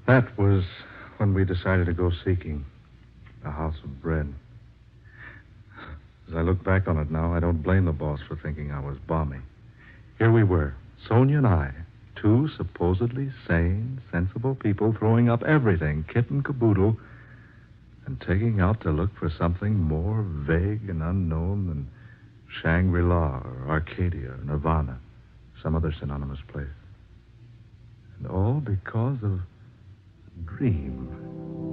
That was when we decided to go seeking a house of bread. As I look back on it now, I don't blame the boss for thinking I was balmy. Here we were, Sonia and I, two supposedly sane, sensible people throwing up everything, kit and caboodle, and taking out to look for something more vague and unknown than Shangri-La or Arcadia or Nirvana, some other synonymous place. And all because of a dream.